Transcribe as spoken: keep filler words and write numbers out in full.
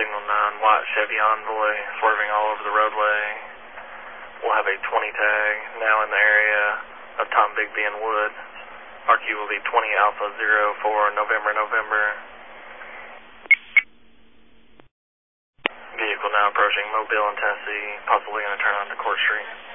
signal nine, white Chevy Envoy, swerving all over the roadway. We'll have a twenty tag now in the area of Tom Bigby and Wood. R Q will be twenty Alpha zero for November, November. Vehicle now approaching Mobile and Tennessee, possibly going to turn onto Court Street.